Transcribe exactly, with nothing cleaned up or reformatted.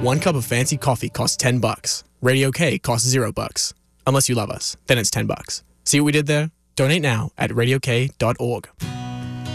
one cup of fancy coffee costs ten bucks. Radio K costs zero bucks. Unless you love us, then it's ten bucks. See what we did there? Donate now at radio k dot org.